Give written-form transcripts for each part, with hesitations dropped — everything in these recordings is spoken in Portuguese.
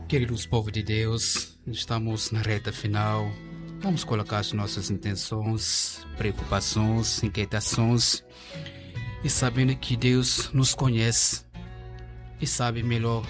Queridos povo de Deus, estamos na reta final. Vamos colocar as nossas intenções, preocupações, inquietações e sabendo que Deus nos conhece e sabe melhor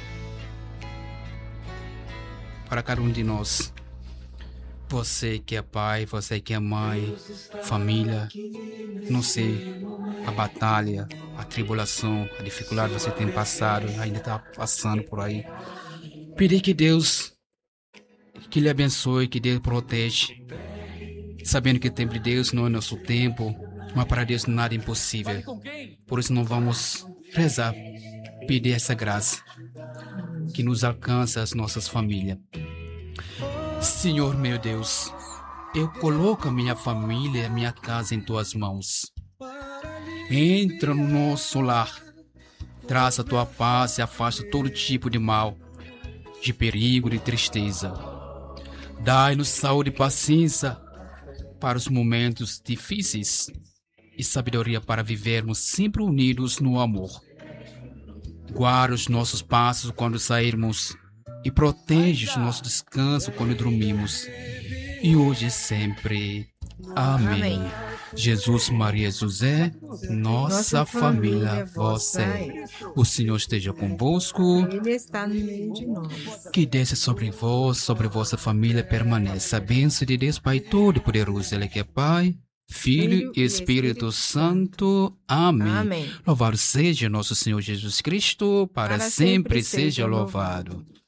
para cada um de nós. Você que é pai, você que é mãe, família, não sei, a batalha, a tribulação, a dificuldade que você tem passado, ainda está passando por aí. Pedir que Deus que lhe abençoe, que Deus protege, sabendo que o tempo de Deus não é nosso tempo, mas para Deus nada é impossível. Por isso não vamos rezar, pedir essa graça que nos alcança as nossas famílias. Senhor meu Deus, eu coloco a minha família, a minha casa em tuas mãos. Entra no nosso lar, traz a tua paz e afasta todo tipo de mal, de perigo, de tristeza. Dai-nos saúde e paciência para os momentos difíceis e sabedoria para vivermos sempre unidos no amor. Guarda os nossos passos quando sairmos e protege o nosso descanso quando dormimos. E hoje e sempre. Amém. Jesus, Maria e José, nossa família, vossa é. O Senhor esteja convosco. Ele está no meio de nós. Que desça sobre vós, sobre vossa família, permaneça a bênção de Deus Pai Todo-Poderoso. Ele que é Pai, Filho e Espírito Santo. Amém. Amém. Louvado seja nosso Senhor Jesus Cristo, para sempre seja louvado.